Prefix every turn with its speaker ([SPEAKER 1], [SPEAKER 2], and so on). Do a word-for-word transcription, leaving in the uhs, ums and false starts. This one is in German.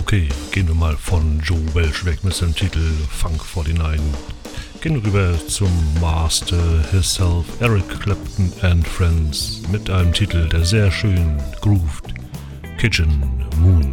[SPEAKER 1] Okay, gehen wir mal von Joe Welch weg mit seinem Titel Funk neunundvierzig. Gehen wir rüber zum Master himself, Eric Clapton and Friends, mit einem Titel, der sehr schön grooved, Kitchen Moon.